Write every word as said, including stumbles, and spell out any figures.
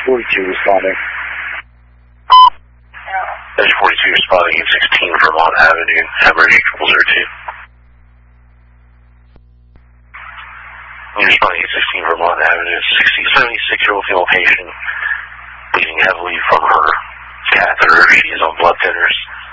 forty-two responding. Edge forty-two responding eight sixteen Vermont Avenue, average triple zero two. You're responding eight sixteen Vermont Avenue, sixty, seventy-six-year-old female patient bleeding heavily from her catheter. She is on blood thinners.